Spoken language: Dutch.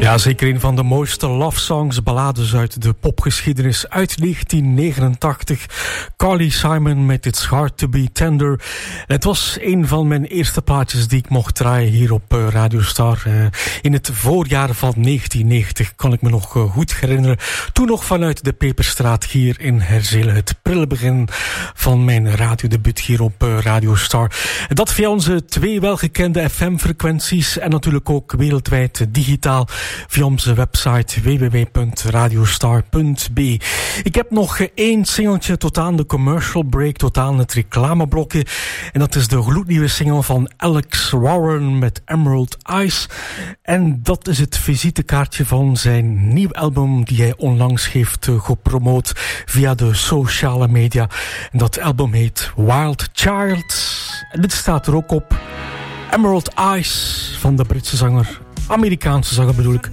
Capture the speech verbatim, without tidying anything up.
Ja, zeker een van de mooiste love songs, ballades uit de popgeschiedenis uit negentien negenentachtig. Carly Simon met It's Hard to Be Tender. Het was een van mijn eerste plaatjes die ik mocht draaien hier op uh, Radio Star. Uh, in het voorjaar van negentien negentig kan ik me nog uh, goed herinneren. Toen nog vanuit de Peperstraat hier in Herzelen. Het prille begin van mijn radiodebuut hier op uh, Radio Star. Dat via onze twee welgekende F M-frequenties en natuurlijk ook wereldwijd uh, digitaal via onze website w w w punt radiostar punt b e. Ik heb nog één singeltje tot aan de commercial break, tot aan het reclameblokje. En dat is de gloednieuwe single van Alex Warren met Emerald Eyes. En dat is het visitekaartje van zijn nieuw album die hij onlangs heeft gepromoot via de sociale media. En dat album heet Wild Child. En dit staat er ook op. Emerald Eyes van de Britse zanger, Amerikaanse zanger bedoel ik,